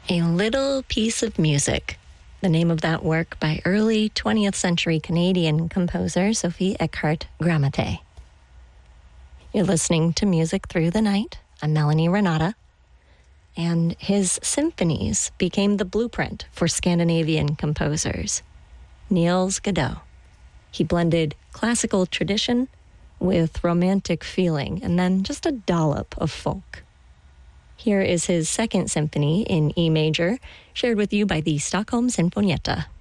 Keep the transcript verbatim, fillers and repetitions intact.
A Little Piece of Music, the name of that work by early twentieth century Canadian composer Sophie Eckhart Gramate. You're listening to Music Through the Night. I'm Melanie Renata. And his symphonies became the blueprint for Scandinavian composers. Niels Godot. He blended classical tradition with romantic feeling and then just a dollop of folk. Here is his second symphony in E major, shared with you by the Stockholm Sinfonietta.